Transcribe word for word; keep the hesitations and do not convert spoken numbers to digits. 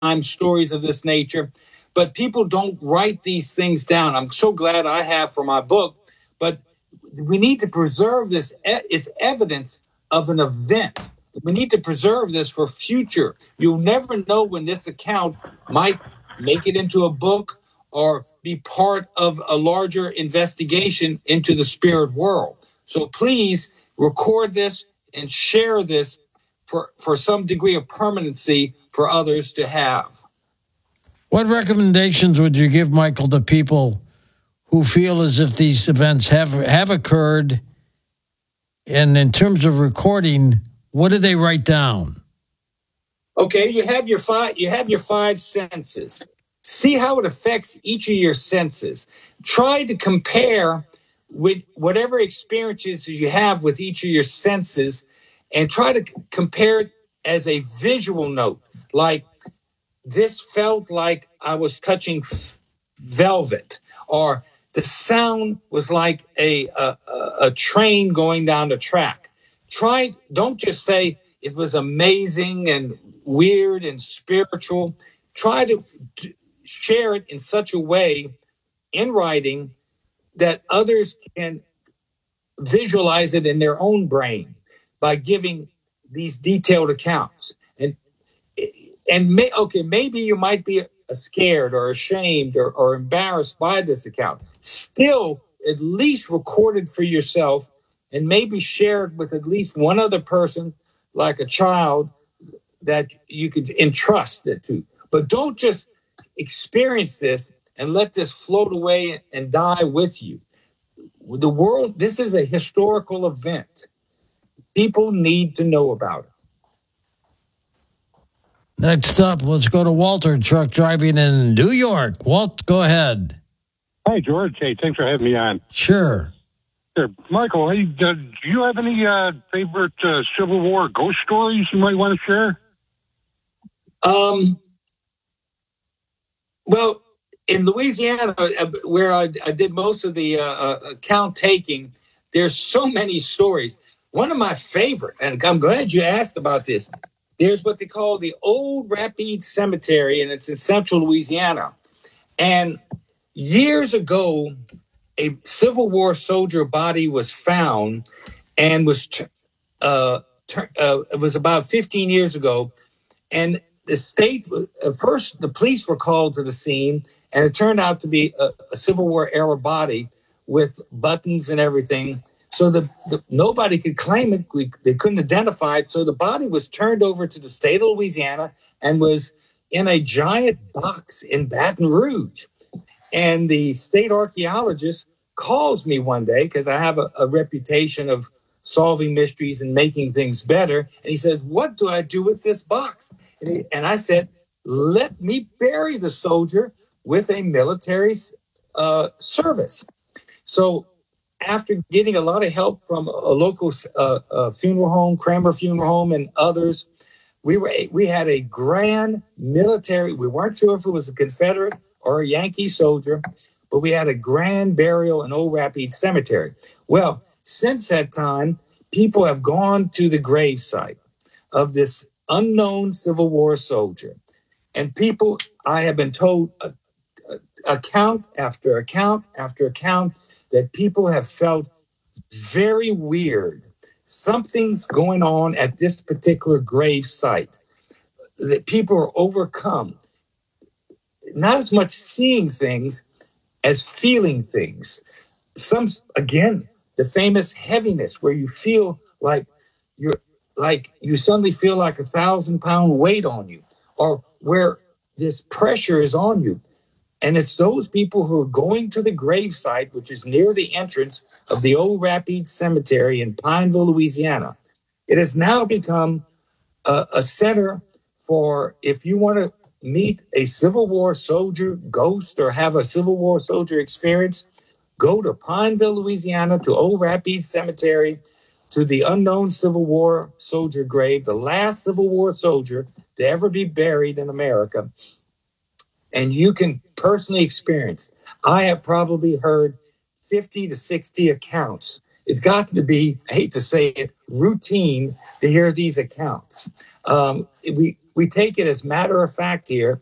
crime stories of this nature. But people don't write these things down. I'm so glad I have for my book. But we need to preserve this. It's evidence of an event. We need to preserve this for future. You'll never know when this account might make it into a book or be part of a larger investigation into the spirit world. So please record this and share this for, for some degree of permanency for others to have. What recommendations would you give, Michael, to people who feel as if these events have, have occurred? And in terms of recording, what do they write down? Okay, you have your five, you have your five senses. See how it affects each of your senses. Try to compare with whatever experiences you have with each of your senses and try to compare it as a visual note. Like, this felt like I was touching f- velvet, or the sound was like a, a, a train going down the track. Try, don't just say it was amazing and weird and spiritual. Try to, to share it in such a way in writing that others can visualize it in their own brain by giving these detailed accounts. And and may, okay, maybe you might be scared or ashamed or, or embarrassed by this account. Still, at least record it for yourself and maybe share it with at least one other person, like a child, that you could entrust it to. But don't just experience this and let this float away and die with you. The world, this is a historical event. People need to know about it. Next up, let's go to Walter, truck driving in New York. Walt, go ahead. Hi, George. Hey, thanks for having me on. Sure. Sure. Michael, hey, uh, do you have any uh, favorite uh, Civil War ghost stories you might want to share? Um. Well, in Louisiana, where I, I did most of the uh, account taking, there's so many stories. One of my favorite, and I'm glad you asked about this, there's what they call the Old Rapide Cemetery, and it's in central Louisiana. And years ago, a Civil War soldier body was found and was, uh, uh, it was about fifteen years ago. And the state, uh, first, the police were called to the scene, and it turned out to be a, a Civil War era body with buttons and everything. So the, the nobody could claim it. We, they couldn't identify it. So the body was turned over to the state of Louisiana and was in a giant box in Baton Rouge. And the state archaeologist calls me one day, because I have a, a reputation of solving mysteries and making things better. And he says, "What do I do with this box?" And, he, and I said, "Let me bury the soldier with a military uh, service." So after getting a lot of help from a local uh, uh, funeral home, Kramer Funeral Home, and others, we were we had a grand military. We weren't sure if it was a Confederate or a Yankee soldier, but we had a grand burial in Old Rapide Cemetery. Well, since that time, people have gone to the gravesite of this unknown Civil War soldier, and people, I have been told, uh, uh, account after account after account, that people have felt very weird. Something's going on at this particular grave site. That people are overcome, not as much seeing things as feeling things. Some, again, the famous heaviness, where you feel like you're like you suddenly feel like a thousand pound weight on you, or where this pressure is on you. And it's those people who are going to the gravesite, which is near the entrance of the Old Rapide Cemetery in Pineville, Louisiana. It has now become a, a center for, if you want to meet a Civil War soldier ghost or have a Civil War soldier experience, go to Pineville, Louisiana, to Old Rapide Cemetery, to the unknown Civil War soldier grave, the last Civil War soldier to ever be buried in America. And you can personally experience. I have probably heard fifty to sixty accounts. It's gotten to be, I hate to say it, routine to hear these accounts. Um, we we take it as matter of fact here